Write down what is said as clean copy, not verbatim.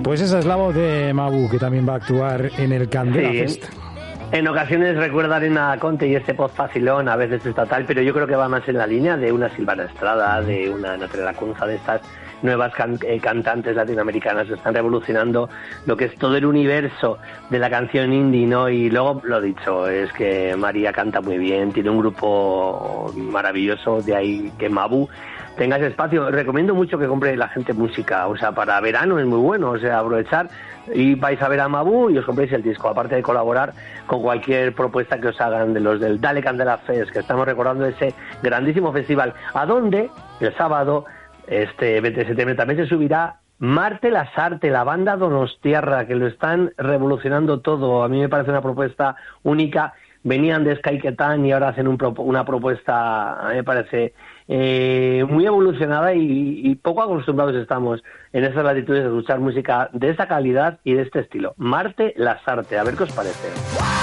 Pues esa es la voz de Mabú, que también va a actuar en el Candela Fest. En ocasiones recuerda a Arena Conte y este post facilón, a veces estatal, pero yo creo que va más en la línea de una Silvana Estrada, de una Natalia Lacunza, de estas nuevas cantantes latinoamericanas que están revolucionando lo que es todo el universo de la canción indie, ¿no? Y luego, lo dicho, es que María canta muy bien, tiene un grupo maravilloso, de ahí que Mabú tenga ese espacio. Recomiendo mucho que compre la gente música, o sea, para verano es muy bueno, o sea, aprovechar y vais a ver a Mabú y os compréis el disco, aparte de colaborar con cualquier propuesta que os hagan de los del Dale Candela Fest, que estamos recordando ese grandísimo festival, a donde el sábado, este 20 de septiembre, también se subirá Marte Lasarte, la banda donostiarra, que lo están revolucionando todo. A mí me parece una propuesta única. Venían de Sky Ketán y ahora hacen una propuesta, a mí me parece muy evolucionada, y poco acostumbrados estamos en estas latitudes de escuchar música de esta calidad y de este estilo. Marte Lasarte, a ver qué os parece.